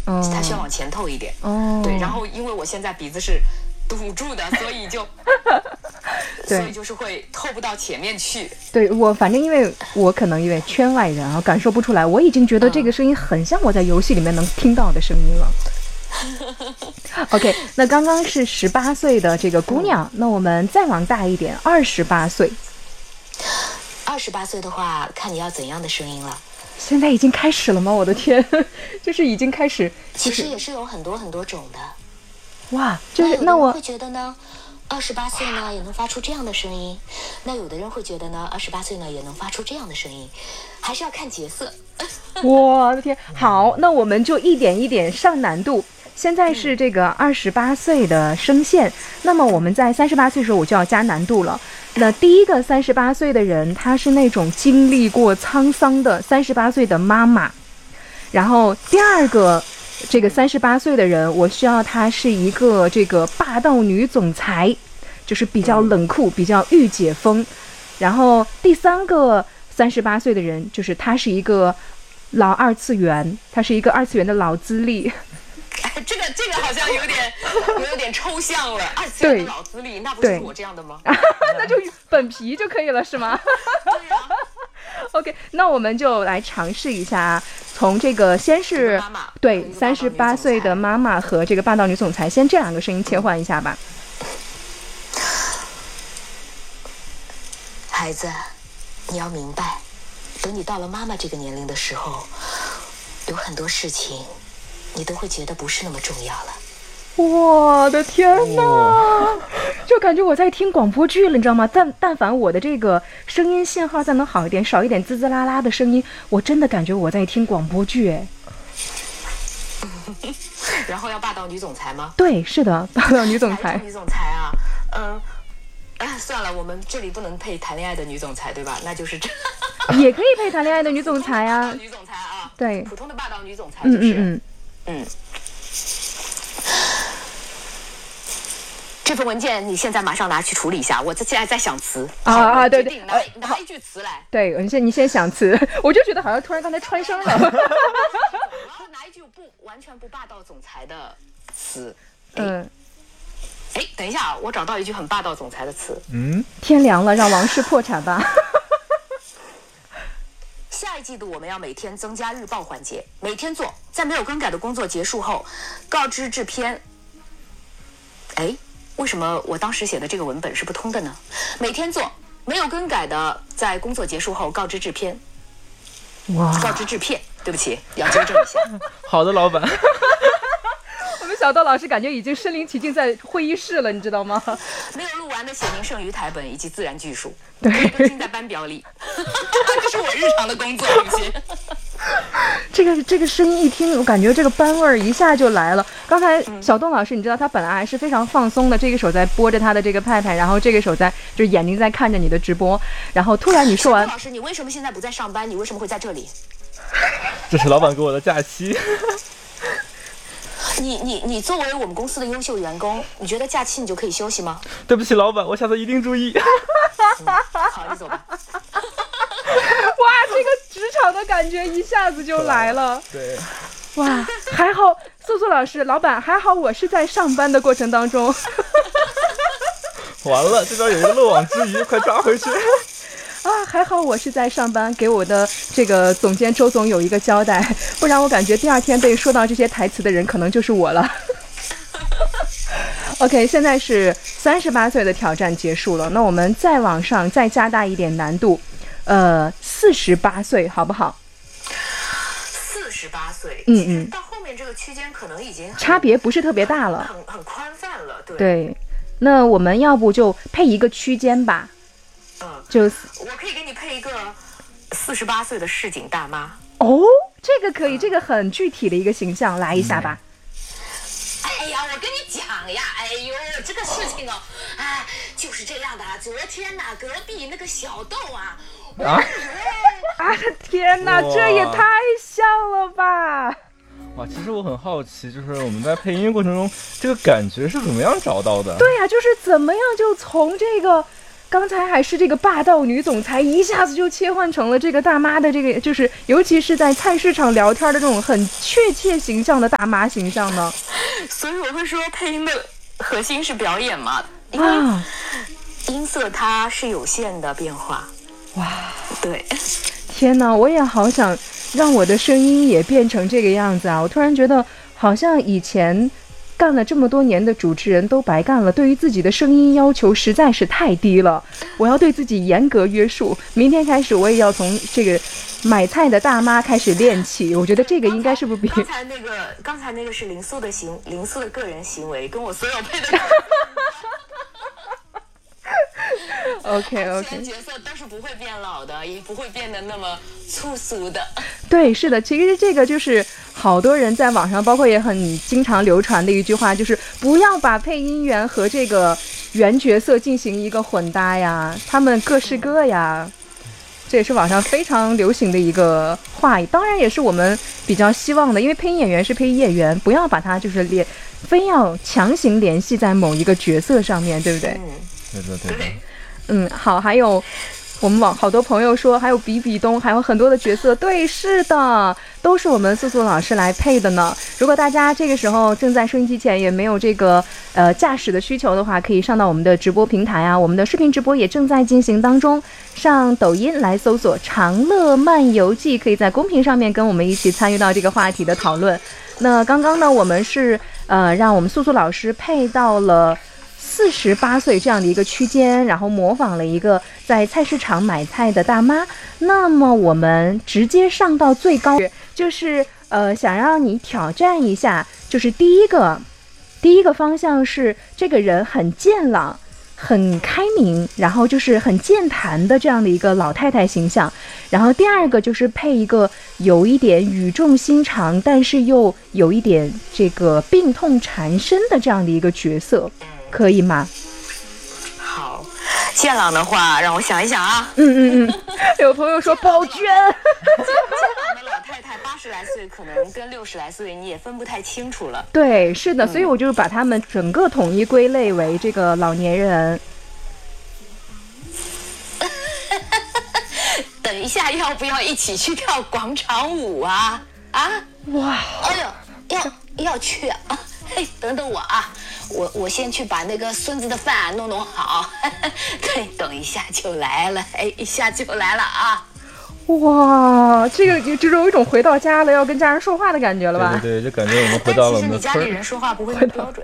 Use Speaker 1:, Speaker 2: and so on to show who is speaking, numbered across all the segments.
Speaker 1: 它需要往前透一点。对，然后因为我现在鼻子是堵住的，所以就是会透不到前面去。
Speaker 2: 对，反正因为我可能因为圈外人啊，感受不出来，我已经觉得这个声音很像我在游戏里面能听到的声音了。OK， 那刚刚是18岁的这个姑娘，那我们再往大一点，28岁。
Speaker 1: 28岁的话，看你要怎样的声音了。
Speaker 2: 现在已经开始了吗？我的天，就是已经开始。
Speaker 1: 其实也是有很多很多种的。
Speaker 2: 哇，就是那我
Speaker 1: 会觉得呢，28岁呢也能发出这样的声音，那有的人会觉得呢，28岁呢也能发出这样的声音，还是要看角色。
Speaker 2: 我的天，好，那我们就一点一点上难度。现在是这个28岁的声线，那么我们在38岁的时候我就要加难度了。那第一个38岁的人，他是那种经历过沧桑的38岁的妈妈，然后第二个这个38岁的人，我需要他是一个这个霸道女总裁，就是比较冷酷，比较御姐风。然后第三个38岁的人，就是他是一个老二次元，他是一个2次元的老资历。
Speaker 1: 这个好像有点抽象了。2次元的老资历，那不是我这样的吗？
Speaker 2: 那就本皮就可以了，是吗？
Speaker 1: 对呀。
Speaker 2: OK， 那我们就来尝试一下，从这个先是
Speaker 1: 妈妈
Speaker 2: 对38岁的妈妈和这个霸道女总裁，先这两个声音切换一下吧。
Speaker 1: 孩子，你要明白，等你到了妈妈这个年龄的时候，有很多事情你都会觉得不是那么重要了。
Speaker 2: 我的天哪，就感觉我在听广播剧了，你知道吗？但凡我的这个声音信号再能好一点，少一点滋滋啦啦的声音，我真的感觉我在听广播剧哎。
Speaker 1: 然后要霸道女总裁吗？
Speaker 2: 对，是的，霸道女总裁。
Speaker 1: 女总裁啊，算了，我们这里不能配谈恋爱的女总裁，对吧？那就是这。
Speaker 2: 也可以配谈恋爱的女总裁啊。
Speaker 1: 女总裁啊，
Speaker 2: 对，
Speaker 1: 普通的霸道女总裁就是。这份文件你现在马上拿去处理一下，我现在在想词
Speaker 2: 啊，对，
Speaker 1: 拿一句词来。
Speaker 2: 对，你先想词，我就觉得好像突然刚才穿声了。我
Speaker 1: 要拿一句完全不霸道总裁的词。等一下，我找到一句很霸道总裁的词。
Speaker 2: 天凉了，让王室破产吧。
Speaker 1: 下一季度我们要每天增加日报环节，每天做，在没有更改的工作结束后，告知制片。为什么我当时写的这个文本是不通的呢？每天做，没有更改的，在工作结束后告知制片。
Speaker 2: 哇，
Speaker 1: 告知制片，对不起，要纠正一下。
Speaker 3: 好的，老板。
Speaker 2: 我们小豆老师感觉已经身临其境在会议室了，你知道吗？
Speaker 1: 没有录完的写明剩余台本以及自然句数，
Speaker 2: 对，
Speaker 1: 可以更新在班表里。这是我日常的工作，对不起。
Speaker 2: 这个声音一听，我感觉这个班味儿一下就来了。刚才小东老师，你知道他本来还是非常放松的，这个手在拨着他的这个派，然后这个手在就是眼睛在看着你的直播，然后突然你说完，
Speaker 1: 老师，你为什么现在不在上班？你为什么会在这里？
Speaker 3: 这是老板给我的假期。
Speaker 1: 你作为我们公司的优秀员工，你觉得假期你就可以休息吗？
Speaker 3: 对不起，老板，我下次一定注意。
Speaker 1: 好，你走吧。
Speaker 2: 哇，这个职场的感觉一下子就来了。
Speaker 3: 对。
Speaker 2: 哇，还好，素素老师，老板还好，我是在上班的过程当中。
Speaker 3: 完了，这边有一个漏网之鱼，快抓回去。
Speaker 2: 啊，还好我是在上班，给我的这个总监周总有一个交代，不然我感觉第二天被说到这些台词的人可能就是我了。OK， 现在是38岁的挑战结束了，那我们再往上再加大一点难度，48岁好不好
Speaker 1: ？48岁，到后面这个区间可能已经
Speaker 2: 差别不是特别大了，
Speaker 1: 很宽泛了，
Speaker 2: 对。那我们要不就配一个区间吧？
Speaker 1: 我可以给你配一个48岁的市井大妈。
Speaker 2: 哦，这个可以，这个很具体的一个形象，来一下吧。
Speaker 1: 哎呀，我跟你讲呀，哎呦，这个事情哦，就是这样的。昨天呐，隔壁那个小豆啊，
Speaker 2: 天哪，这也太像了吧！
Speaker 3: 哇，其实我很好奇，就是我们在配音过程中，这个感觉是怎么样找到的？
Speaker 2: 对呀，就是怎么样就从这个刚才还是这个霸道女总裁，一下子就切换成了这个大妈的这个，就是尤其是在菜市场聊天的这种很确切形象的大妈形象呢。
Speaker 1: 所以我会说配音的核心是表演嘛，因为音色它是有限的变化。
Speaker 2: 哇，
Speaker 1: 对，
Speaker 2: 天哪，我也好想让我的声音也变成这个样子啊！我突然觉得好像以前干了这么多年的主持人都白干了，对于自己的声音要求实在是太低了。我要对自己严格约束，明天开始我也要从这个买菜的大妈开始练起。我觉得这个应该是不是比
Speaker 1: 刚才那个是林素的个人行为，跟我所有配的
Speaker 2: OK，
Speaker 1: 角色都是不会变老的，也不会变得那么粗俗的。
Speaker 2: 对，是的，其实这个就是好多人在网上，包括也很经常流传的一句话，就是不要把配音员和这个原角色进行一个混搭呀，他们各是各呀。这也是网上非常流行的一个话，当然也是我们比较希望的，因为配音演员是配音演员，不要把它就是非要强行联系在某一个角色上面，对不对？
Speaker 3: 对的，对的。
Speaker 2: 好，还有我们好多朋友说还有比比东，还有很多的角色，对，是的，都是我们素素老师来配的呢。如果大家这个时候正在收音机前，也没有这个驾驶的需求的话，可以上到我们的直播平台啊，我们的视频直播也正在进行当中，上抖音来搜索长乐漫游记，可以在公屏上面跟我们一起参与到这个话题的讨论。那刚刚呢，我们是让我们素素老师配到了48岁这样的一个区间，然后模仿了一个在菜市场买菜的大妈。那么我们直接上到最高，就是想让你挑战一下，就是第一个方向是这个人很健朗很开明，然后就是很健谈的这样的一个老太太形象，然后第二个就是配一个有一点语重心长但是又有一点这个病痛缠身的这样的一个角色，可以吗？
Speaker 1: 好，健朗的话让我想一想啊。
Speaker 2: 有朋友说宝娟
Speaker 1: 健朗的老太太80来岁，可能跟60来岁你也分不太清楚了。
Speaker 2: 对，是的，所以我就把他们整个统一归类为这个老年人。
Speaker 1: 等一下，要不要一起去跳广场舞啊？啊！
Speaker 2: 哇！
Speaker 1: 哎呦，要去啊！嘿，等等我啊，我先去把那个孙子的饭弄好。对，等一下就来了，一下就来了啊！
Speaker 2: 哇，这个就是有一种回到家了要跟家人说话的感觉了吧？
Speaker 3: 对，就感觉我们回到了我们的村。
Speaker 1: 其实你家里人说话不会那么标准。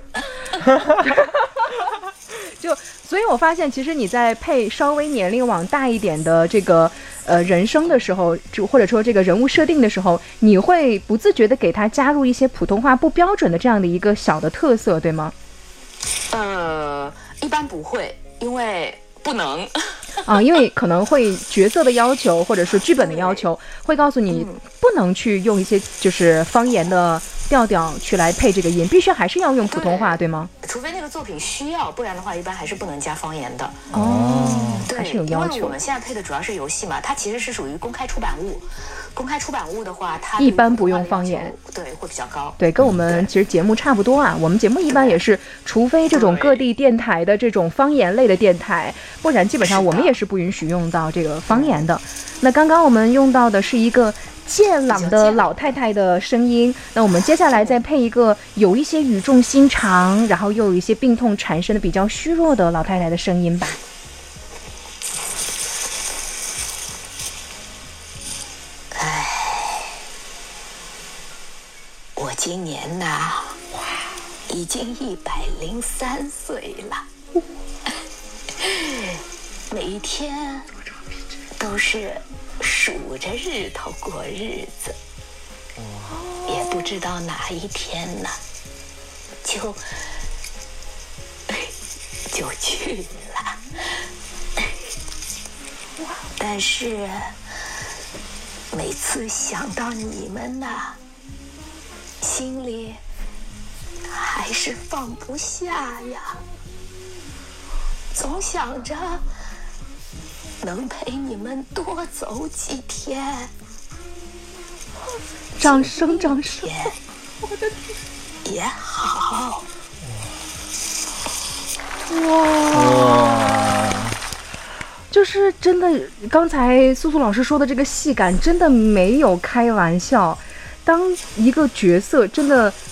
Speaker 2: 所以我发现，其实你在配稍微年龄往大一点的这个人声的时候，就或者说这个人物设定的时候，你会不自觉的给他加入一些普通话不标准的这样的一个小的特色，对吗？
Speaker 1: 一般不会，因为不能。
Speaker 2: 因为可能会角色的要求或者是剧本的要求会告诉你不能去用一些就是方言的调调去来配这个音，必须还是要用普通话， 对吗？
Speaker 1: 除非那个作品需要，不然的话一般还是不能加方言的。对，
Speaker 2: 还是有要求。
Speaker 1: 因为我们现在配的主要是游戏嘛，它其实是属于公开出版物。公开出版物的话，它
Speaker 2: 一般不用方言，
Speaker 1: 对，会比较高。
Speaker 2: 对，跟我们其实节目差不多啊。我们节目一般也是，除非这种各地电台的这种方言类的电台，不然基本上我们也是不允许用到这个方言的。那刚刚我们用到的是一个健朗的老太太的声音，那我们接下来再配一个有一些语重心长，然后又有一些病痛缠身的比较虚弱的老太太的声音吧。
Speaker 1: 我今年呐，已经103岁了，每一天都是数着日头过日子，也不知道哪一天呢，就去了。但是每次想到你们呐，心里还是放不下呀，总想着能陪你们多走几天。
Speaker 2: 掌声！
Speaker 1: 我的天，也好。
Speaker 3: 哇！
Speaker 2: 就是真的，刚才苏苏老师说的这个戏感真的没有开玩笑。当一个角色真的